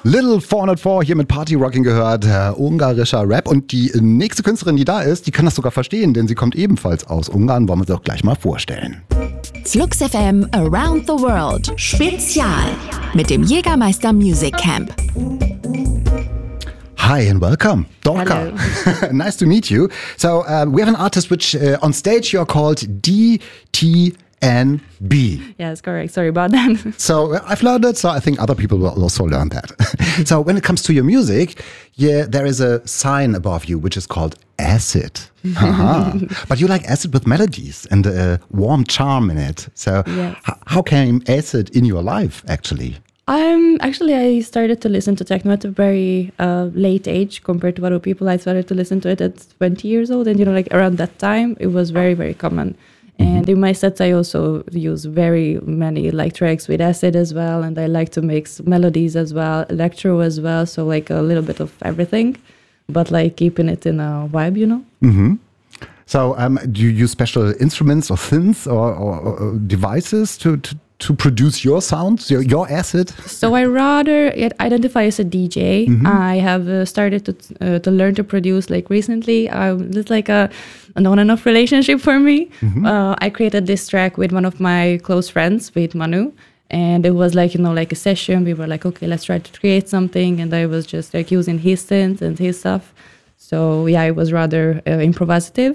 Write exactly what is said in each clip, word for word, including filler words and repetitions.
Little four oh four hier mit Party Rocking gehört, äh, ungarischer Rap. Und die nächste Künstlerin, die da ist, die kann das sogar verstehen, denn sie kommt ebenfalls aus Ungarn. Wollen wir sie auch gleich mal vorstellen. Flux F M Around the World Spezial mit dem Jägermeister Music Camp. Hi and welcome, Dorka. Nice to meet you. So uh, we have an artist which uh, on stage you're called D T N B. Yes, correct. Sorry about that. So I've learned it, so I think other people will also learn that. So when it comes to your music, yeah, there is a sign above you which is called acid. But you like acid with melodies and a warm charm in it. So yes. h- how came acid in your life actually? Um, actually, I started to listen to techno at a very uh, late age compared to other people. I started to listen to it at twenty years old, and you know, like around that time, it was very, very common. Mm-hmm. And in my sets, I also use very many like tracks with acid as well, and I like to mix melodies as well, electro as well, so like a little bit of everything, but like keeping it in a vibe, you know. Mm-hmm. So, um, do you use special instruments or synths or, or, or devices to, to to produce your sounds, your, your acid? So I rather identify as a D J. Mm-hmm. I have uh, started to uh, to learn to produce like recently. Um, it's like a, an on and off relationship for me. Mm-hmm. Uh, I created this track with one of my close friends, with Manu. And it was like, you know, like a session. We were like, okay, let's try to create something. And I was just like using his synths and his stuff. So yeah, it was rather uh, improvisative.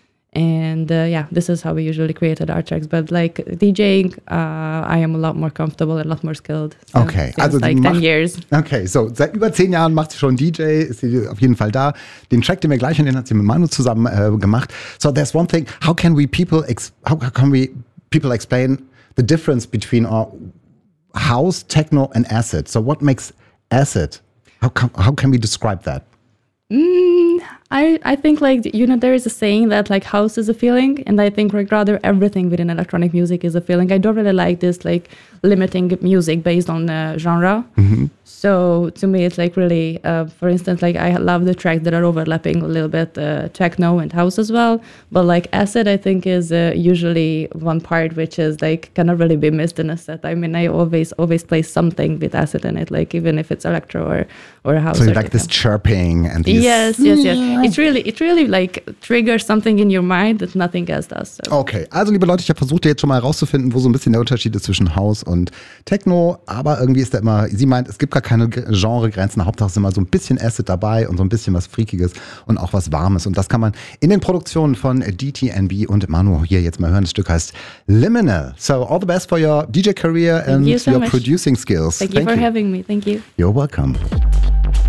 And uh, yeah, this is how we usually created our tracks. But like DJing, uh, I am a lot more comfortable and a lot more skilled. So Okay, also like macht, ten years. Okay, so seit über zehn Jahren macht sie schon D J, ist sie auf jeden Fall da. Den Track, den wir gleich hören, den hat sie mit Manu zusammen äh, gemacht. So there's one thing. How can we people ex- how can we people explain the difference between our house, techno, and acid? So what makes acid? How can, how can we describe that? Mm, I, I think like, you know, there is a saying that like house is a feeling, and I think like rather everything within electronic music is a feeling. I don't really like this like limiting music based on uh, genre. Mm-hmm. So to me it's like really, uh, for instance, like I love the tracks that are overlapping a little bit uh, techno and house as well. But like acid I think is uh, usually one part which is like cannot really be missed in a set. I mean, I always always play something with acid in it, like even if it's electro or, or house. So you or like techno. this chirping and these... Yes, yes, yes. It really, it really like triggers something in your mind that nothing else does. So. Okay, also liebe Leute, ich habe versucht jetzt schon mal herauszufinden, wo so ein bisschen der Unterschied ist zwischen House und Techno, aber irgendwie ist da immer, sie meint, es gibt gar keine Genregrenzen, Hauptsache ist immer so ein bisschen Acid dabei und so ein bisschen was Freakiges und auch was Warmes, und das kann man in den Produktionen von D T N B und Manu hier jetzt mal hören. Das Stück heißt Liminal. So all the best for your D J career and you so your much. producing skills. Thank you Thank for you. having me. Thank you. You're welcome.